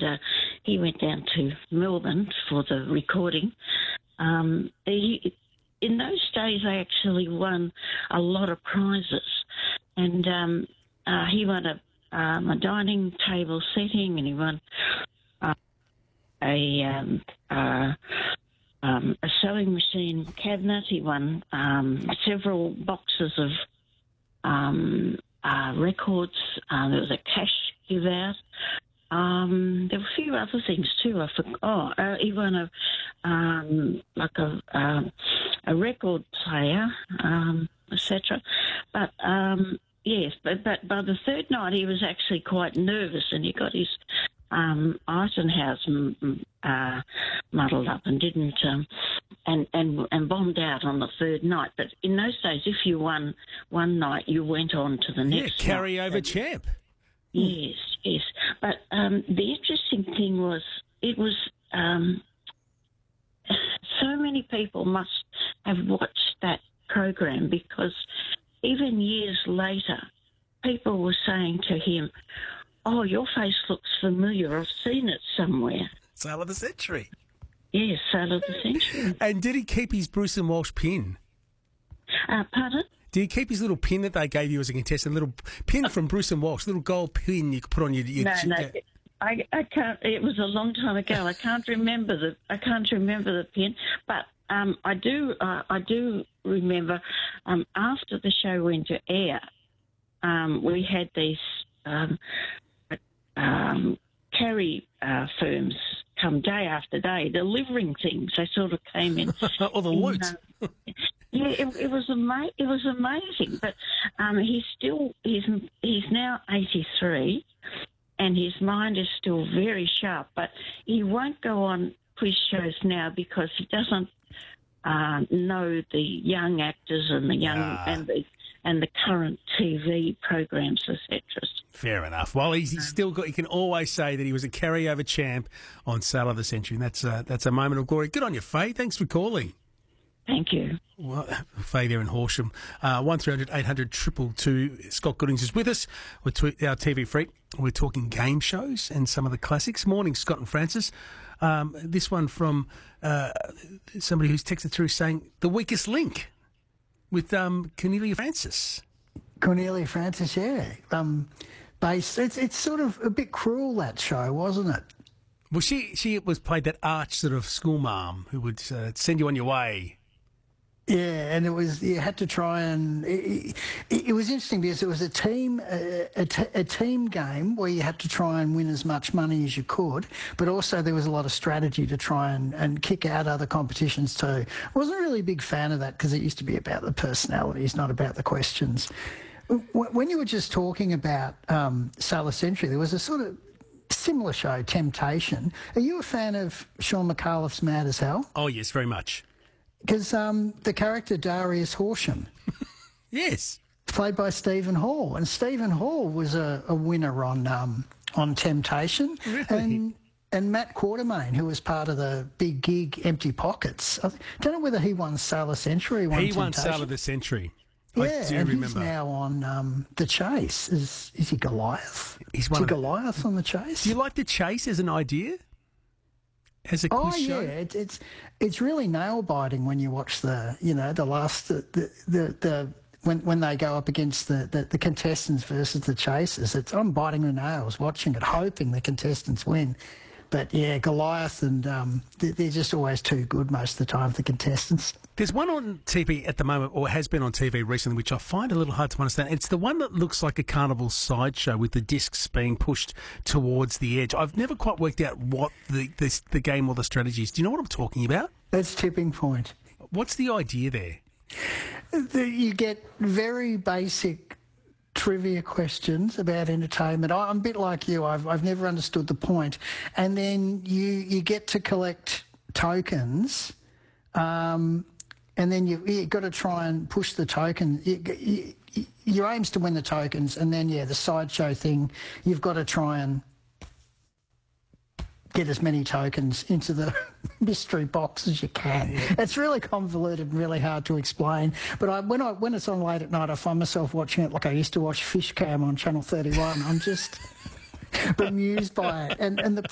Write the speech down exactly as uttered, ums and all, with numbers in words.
uh, he went down to Melbourne for the recording. Um, he, in those days, they actually won a lot of prizes, and um, uh, he won a, um, a dining table setting, and he won uh, a um, uh, um, a sewing machine cabinet. He won um, several boxes of um, uh, records. Uh, there was a cash give out. Um, there were a few other things too. I forgot. Oh, uh, he won a um, like a um, a record player, um, et cetera. But um, yes, but, but by the third night he was actually quite nervous, and he got his um, Eisenhower's uh, muddled up and didn't um, and and and bombed out on the third night. But in those days, if you won one night, you went on to the next. Yeah, carryover night. champ. Yes, yes. But um, the interesting thing was it was um, so many people must have watched that program, because even years later, people were saying to him, "Oh, your face looks familiar. I've seen it somewhere." Sale of the century. Yes, sale of the century. And did he keep his Bruce and Walsh pin? Uh, pardon? Did he keep his little pin that they gave you as a contestant, a little pin from Bruce and Walsh, little gold pin you could put on your... your no, no, I, I can't. It was a long time ago. I can't remember the. I can't remember the pin, but um, I do. Uh, I do remember um, after the show went to air, um, we had these um, um, carry uh, firms come day after day delivering things. They sort of came in. Or the loot. In, uh, Yeah, it, it was ama- It was amazing, but um, he's still he's he's now eighty-three, and his mind is still very sharp. But he won't go on quiz shows now because he doesn't uh, know the young actors and the young Ah. and the and the current T V programs, et cetera. Fair enough. Well, he's, he's still got. He can always say that he was a carryover champ on Sale of the Century, and that's a, that's a moment of glory. Good on you, Faye. Thanks for calling. Thank you. Well, Faye there in Horsham. Uh, one three hundred eight hundred two two two. Scott Goodings is with us. We're t- our T V freak. We're talking game shows and some of the classics. Morning, Scott and Francis. Um, this one from uh, somebody who's texted through saying The Weakest Link with um, Cornelia Francis. Cornelia Francis, yeah. Um, based, it's it's sort of a bit cruel, that show, wasn't it? Well, she she was played that arch sort of school mom who would uh, send you on your way. Yeah, and it was you had to try and it, it, it was interesting because it was a team a, a, t- a team game where you had to try and win as much money as you could, but also there was a lot of strategy to try and, and kick out other competitions too. I wasn't really a big fan of that because it used to be about the personalities, not about the questions. When you were just talking about um, Sale of Century, there was a sort of similar show, Temptation. Are you a fan of Sean McAuliffe's Mad as Hell? Oh yes, very much. Because um, the character Darius Horsham, yes, played by Stephen Hall, and Stephen Hall was a, a winner on um, on Temptation, really? and and Matt Quartermain, who was part of the big gig Empty Pockets. I don't know whether he won Sale of Century. Won he Temptation. won Sale of the Century. Yeah, I do and remember. he's now on um, The Chase. Is is he Goliath? He's is one he of the- Goliath on The Chase? Do you like The Chase as an idea? As a quiz Oh show? yeah, it, it's it's really nail biting when you watch the you know the last the the, the, the when when they go up against the, the, the contestants versus the chasers. It's I'm biting the nails watching it, hoping the contestants win. But yeah, Goliath and um, they're just always too good most of the time, the contestants. There's one on T V at the moment, or has been on T V recently, which I find a little hard to understand. It's the one that looks like a carnival sideshow with the discs being pushed towards the edge. I've never quite worked out what the, the, the game or the strategy is. Do you know what I'm talking about? That's Tipping Point. What's the idea there? The, you get very basic trivia questions about entertainment. I- I'm a bit like you. I've I've never understood the point. And then you you get to collect tokens, um, and then you you got to try and push the token. You, you, you- your aim's to win the tokens, and then yeah, the sideshow thing. You've got to try and get as many tokens into the mystery box as you can. It's really convoluted and really hard to explain. But I, when I when it's on late at night, I find myself watching it like I used to watch Fish Cam on Channel thirty-one. I'm just bemused by it. And and the